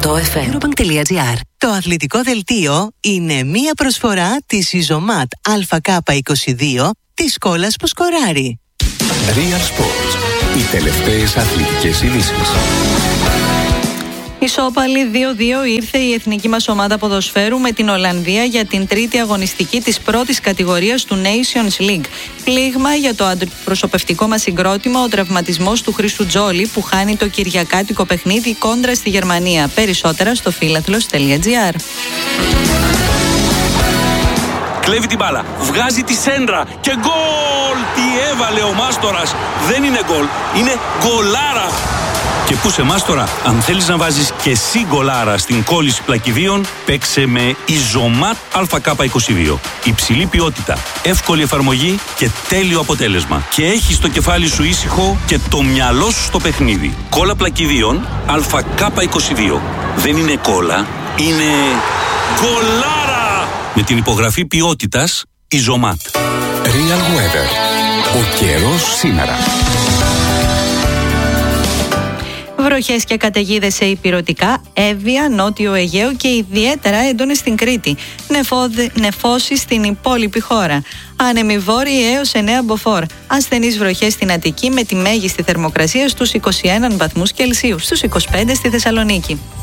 FM. Eurobank.gr. Το αθλητικό δελτίο είναι μία προσφορά της Ιζωμάτ ΑΚ22 της σκόλας που σκοράρει. Real Sports. Οι τελευταίες αθλητικές ειδήσεις. Ισόπαλη 2-2 ήρθε η εθνική μας ομάδα ποδοσφαίρου με την Ολλανδία για την τρίτη αγωνιστική της πρώτης κατηγορίας του Nations League. Πλήγμα για το αντιπροσωπευτικό μας συγκρότημα ο τραυματισμός του Χρήστου Τζόλη που χάνει το κυριακάτικο παιχνίδι κόντρα στη Γερμανία. Περισσότερα στο philathlos.gr. Κλέβει την μπάλα, βγάζει τη σέντρα και γκολ! Τι έβαλε ο Μάστορας! Δεν είναι γκολ, είναι γκολάρα! Και πού σε Μάστορα, αν θέλεις να βάζεις και εσύ γκολάρα στην κόλληση πλακιδίων, παίξε με Ιζωμάτ ΑΚ22. Υψηλή ποιότητα, εύκολη εφαρμογή και τέλειο αποτέλεσμα. Και έχεις το κεφάλι σου ήσυχο και το μυαλό σου στο παιχνίδι. Κόλλα πλακιδίων ΑΚ22. Δεν είναι κόλλα, είναι γκολάρα! Με την υπογραφή ποιότητας Ιζωμάτ. Real Weather. Ο καιρός σήμερα. Βροχές και καταιγίδες σε ηπειρωτικά, Εύβοια, Νότιο Αιγαίο και ιδιαίτερα έντονες στην Κρήτη. Νεφώσεις στην υπόλοιπη χώρα. Άνεμοι βόρειοι έως 9 μποφόρ. Ασθενείς βροχές στην Αττική με τη μέγιστη θερμοκρασία στους 21 βαθμούς Κελσίου, στους 25 στη Θεσσαλονίκη.